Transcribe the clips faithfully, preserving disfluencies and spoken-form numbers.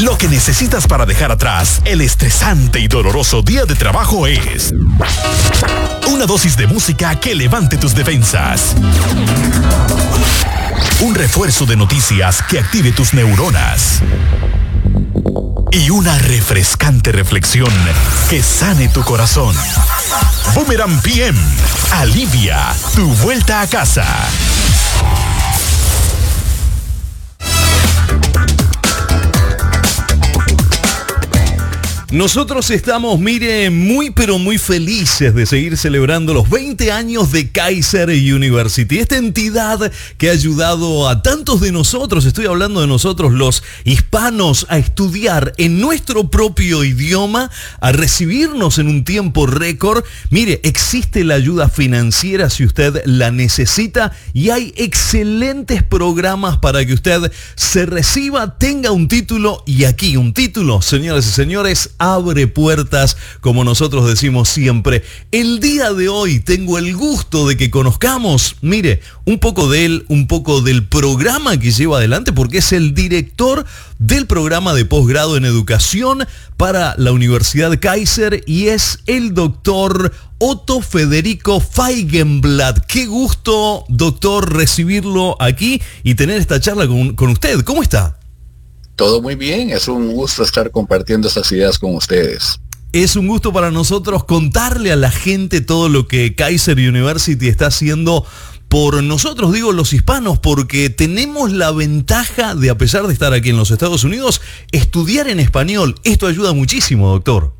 Lo que necesitas para dejar atrás el estresante y doloroso día de trabajo es una dosis de música que levante tus defensas. Un refuerzo de noticias que active tus neuronas. Y una refrescante reflexión que sane tu corazón. Boomerang P M alivia tu vuelta a casa. Nosotros estamos, mire, muy pero muy felices de seguir celebrando los veinte años de Kaiser University, esta entidad que ha ayudado a tantos de nosotros, estoy hablando de nosotros los hispanos, a estudiar en nuestro propio idioma, a recibirnos en un tiempo récord. Mire, existe la ayuda financiera si usted la necesita y hay excelentes programas para que usted se reciba, tenga un título y aquí un título, señoras y señores, abre puertas, como nosotros decimos siempre. El día de hoy tengo el gusto de que conozcamos, mire, un poco de él, un poco del programa que lleva adelante, porque es el director del programa de posgrado en educación para la Universidad Kaiser y es el doctor Otto Federico Feigenblatt. Qué gusto, doctor, recibirlo aquí y tener esta charla con, con usted. ¿Cómo está? Todo muy bien, es un gusto estar compartiendo esas ideas con ustedes. Es un gusto para nosotros contarle a la gente todo lo que Kaiser University está haciendo por nosotros, digo los hispanos, porque tenemos la ventaja de, a pesar de estar aquí en los Estados Unidos, estudiar en español. Esto ayuda muchísimo, doctor.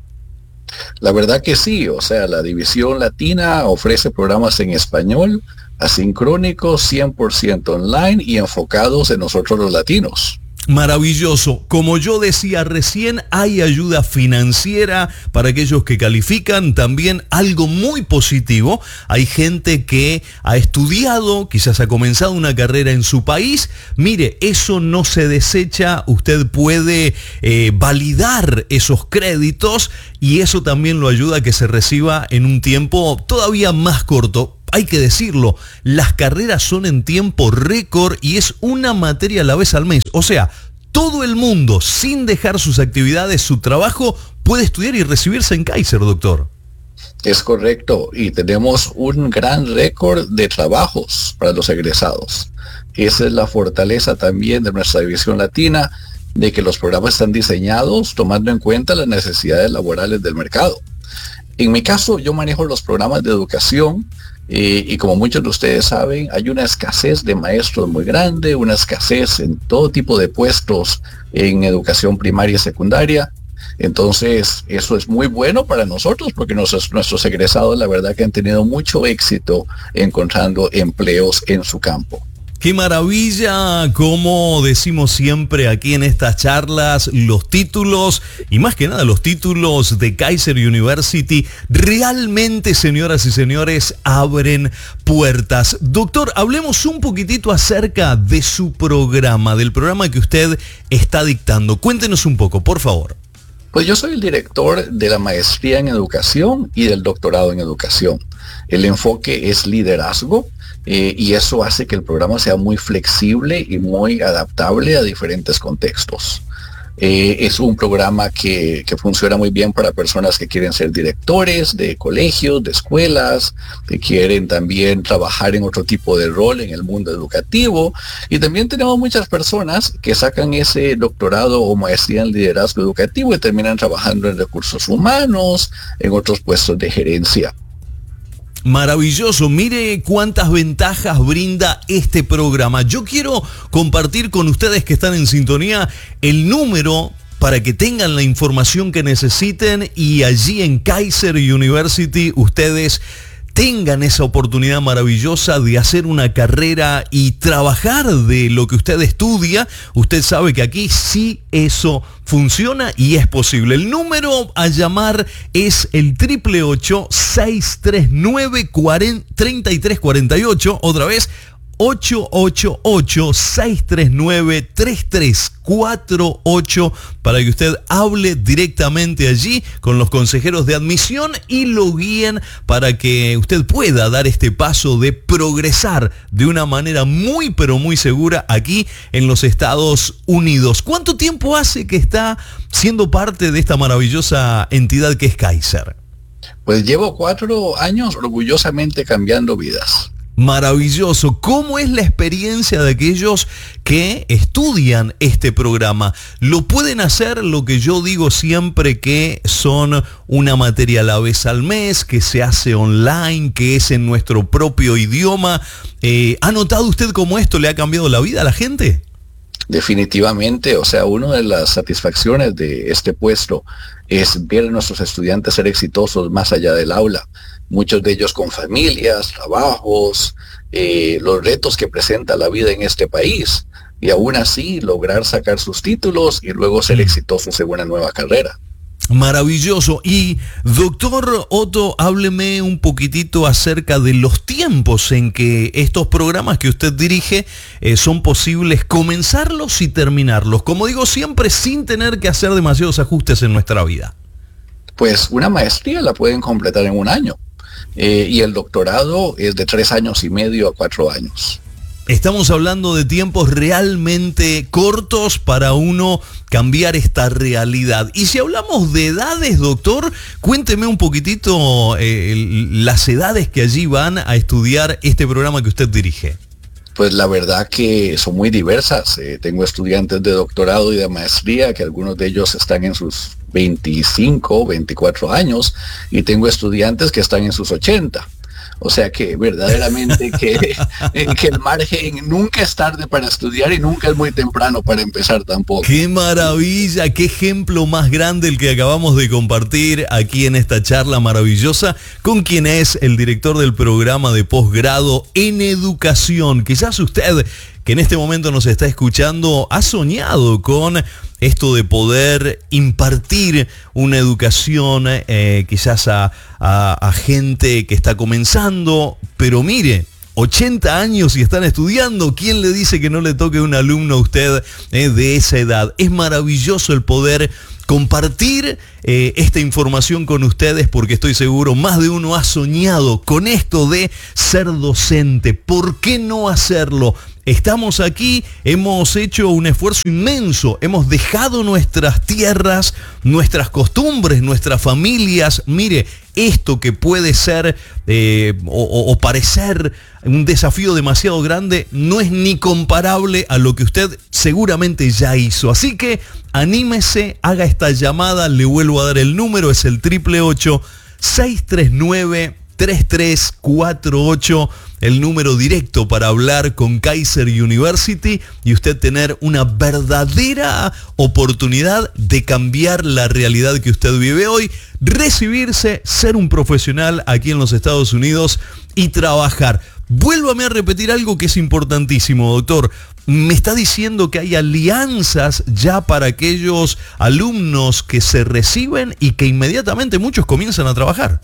La verdad que sí, o sea, la División Latina ofrece programas en español, asincrónicos, cien por ciento online y enfocados en nosotros los latinos. Maravilloso. Como yo decía recién, hay ayuda financiera para aquellos que califican. También algo muy positivo. Hay gente que ha estudiado, quizás ha comenzado una carrera en su país. Mire, eso no se desecha. Usted puede eh, validar esos créditos y eso también lo ayuda a que se reciba en un tiempo todavía más corto. Hay que decirlo, las carreras son en tiempo récord y es una materia a la vez al mes. O sea, todo el mundo, sin dejar sus actividades, su trabajo, puede estudiar y recibirse en Kaiser, doctor. Es correcto, y tenemos un gran récord de trabajos para los egresados. Esa es la fortaleza también de nuestra División Latina, de que los programas están diseñados tomando en cuenta las necesidades laborales del mercado. En mi caso, yo manejo los programas de educación eh, y como muchos de ustedes saben, hay una escasez de maestros muy grande, una escasez en todo tipo de puestos en educación primaria y secundaria. Entonces, eso es muy bueno para nosotros porque nuestros, nuestros egresados, la verdad que han tenido mucho éxito encontrando empleos en su campo. ¡Qué maravilla! Como decimos siempre aquí en estas charlas, los títulos, y más que nada los títulos de Kaiser University, realmente, señoras y señores, abren puertas. Doctor, hablemos un poquitito acerca de su programa, del programa que usted está dictando. Cuéntenos un poco, por favor. Pues yo soy el director de la maestría en educación y del doctorado en educación. El enfoque es liderazgo. Eh, y eso hace que el programa sea muy flexible y muy adaptable a diferentes contextos. Eh, es un programa que, que funciona muy bien para personas que quieren ser directores de colegios, de escuelas, que quieren también trabajar en otro tipo de rol en el mundo educativo. Y también tenemos muchas personas que sacan ese doctorado o maestría en liderazgo educativo y terminan trabajando en recursos humanos, en otros puestos de gerencia. Maravilloso, mire cuántas ventajas brinda este programa. Yo quiero compartir con ustedes que están en sintonía el número para que tengan la información que necesiten y allí en Kaiser University ustedes tengan esa oportunidad maravillosa de hacer una carrera y trabajar de lo que usted estudia. Usted sabe que aquí sí eso funciona y es posible. El número a llamar es el ocho ocho ocho, seis tres nueve, tres tres cuatro ocho. Otra vez, ocho ocho ocho, seis tres nueve, tres tres cuatro ocho para que usted hable directamente allí con los consejeros de admisión y lo guíen para que usted pueda dar este paso de progresar de una manera muy pero muy segura aquí en los Estados Unidos. ¿Cuánto tiempo hace que está siendo parte de esta maravillosa entidad que es Kaiser? Pues llevo cuatro años orgullosamente cambiando vidas. Maravilloso. ¿Cómo es la experiencia de aquellos que estudian este programa? ¿Lo pueden hacer lo que yo digo siempre, que son una materia a la vez al mes, que se hace online, que es en nuestro propio idioma? Eh, ¿Ha notado usted cómo esto le ha cambiado la vida a la gente? Definitivamente, o sea, una de las satisfacciones de este puesto es ver a nuestros estudiantes ser exitosos más allá del aula. Muchos de ellos con familias, trabajos, eh, los retos que presenta la vida en este país, y aún así lograr sacar sus títulos y luego ser exitosos en una nueva carrera. Maravilloso. Y doctor Otto, hábleme un poquitito acerca de los tiempos en que estos programas que usted dirige eh, son posibles comenzarlos y terminarlos, como digo siempre, sin tener que hacer demasiados ajustes en nuestra vida. Pues una maestría la pueden completar en un año. Eh, y el doctorado es de tres años y medio a cuatro años. Estamos hablando de tiempos realmente cortos para uno cambiar esta realidad. Y si hablamos de edades, doctor, cuénteme un poquitito eh, las edades que allí van a estudiar este programa que usted dirige. Pues la verdad que son muy diversas. Eh, tengo estudiantes de doctorado y de maestría, que algunos de ellos están en sus veinticinco, veinticuatro años, y tengo estudiantes que están en sus ochenta. O sea que verdaderamente que, que el margen nunca es tarde para estudiar y nunca es muy temprano para empezar tampoco. ¡Qué maravilla! ¡Qué ejemplo más grande el que acabamos de compartir aquí en esta charla maravillosa con quien es el director del programa de posgrado en educación! Quizás usted, que en este momento nos está escuchando, ha soñado con esto de poder impartir una educación eh, quizás a, a, a gente que está comenzando, pero mire, ochenta años y están estudiando. ¿Quién le dice que no le toque un alumno a usted eh, de esa edad? Es maravilloso el poder compartir eh, esta información con ustedes, porque estoy seguro más de uno ha soñado con esto de ser docente. ¿Por qué no hacerlo? Estamos aquí, hemos hecho un esfuerzo inmenso, hemos dejado nuestras tierras, nuestras costumbres, nuestras familias. Mire, esto que puede ser eh, o, o parecer un desafío demasiado grande, no es ni comparable a lo que usted seguramente ya hizo. Así que anímese, haga esta llamada, le vuelvo a dar el número, es el triple ocho, seis tres nueve, tres tres cuatro ocho, el número directo para hablar con Kaiser University y usted tener una verdadera oportunidad de cambiar la realidad que usted vive hoy, recibirse, ser un profesional aquí en los Estados Unidos y trabajar. Vuélvame a repetir algo que es importantísimo, doctor. Me está diciendo que hay alianzas ya para aquellos alumnos que se reciben y que inmediatamente muchos comienzan a trabajar.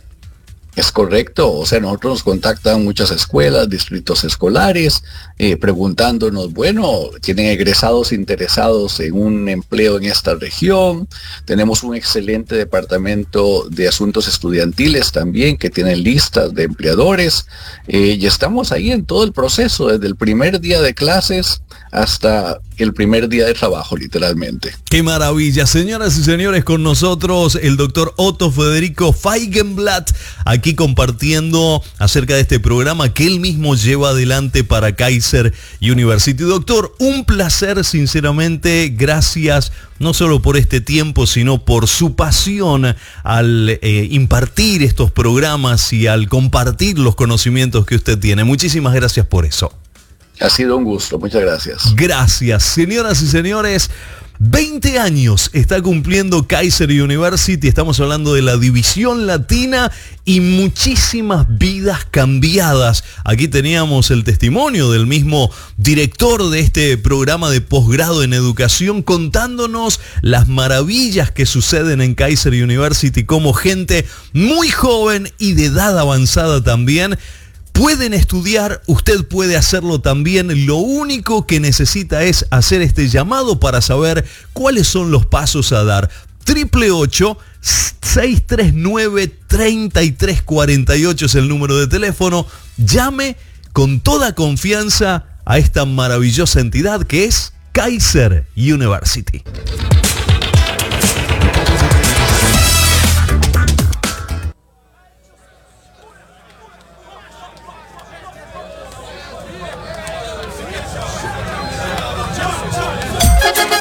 Es correcto, o sea, nosotros nos contactan muchas escuelas, distritos escolares, eh, preguntándonos, bueno, ¿tienen egresados interesados en un empleo en esta región? Tenemos un excelente departamento de asuntos estudiantiles también, que tienen listas de empleadores, eh, y estamos ahí en todo el proceso, desde el primer día de clases hasta el primer día de trabajo, literalmente. ¡Qué maravilla! Señoras y señores, con nosotros el doctor Otto Federico Feigenblatt, aquí compartiendo acerca de este programa que él mismo lleva adelante para Kaiser University. Doctor, un placer, sinceramente, gracias no solo por este tiempo, sino por su pasión al eh, impartir estos programas y al compartir los conocimientos que usted tiene. Muchísimas gracias por eso. Ha sido un gusto, muchas gracias. Gracias, señoras y señores. veinte años está cumpliendo Kaiser University, estamos hablando de la división latina y muchísimas vidas cambiadas. Aquí teníamos el testimonio del mismo director de este programa de posgrado en educación contándonos las maravillas que suceden en Kaiser University, como gente muy joven y de edad avanzada también Pueden estudiar, usted puede hacerlo también. Lo único que necesita es hacer este llamado para saber cuáles son los pasos a dar. Triple ocho, seis tres nueve, treinta y tres cuarenta y ocho es el número de teléfono. Llame con toda confianza a esta maravillosa entidad que es Kaiser University.